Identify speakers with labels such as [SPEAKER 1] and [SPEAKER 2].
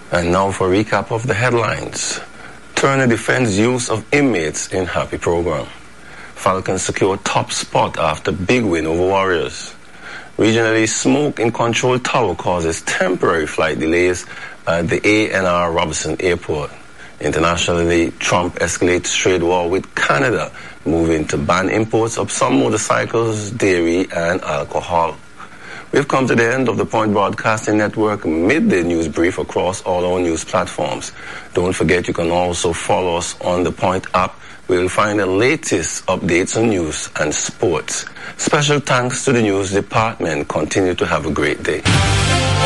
[SPEAKER 1] And now for a recap of the headlines. Turner defends use of inmates in Happy program. Falcons secure top spot after big win over Warriors. Regionally, smoke in Control Tower causes temporary flight delays at the A&R Robertson Airport. Internationally, Trump escalates trade war with Canada, moving to ban imports of some motorcycles, dairy, and alcohol. We've come to the end of the Point Broadcasting Network midday news brief across all our news platforms. Don't forget you can also follow us on the Point app, where you'll find the latest updates on news and sports. Special thanks to the news department. Continue to have a great day.